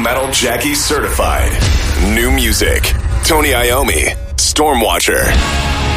Metal Jackie certified. New music. Tony Iommi, Stormwatcher.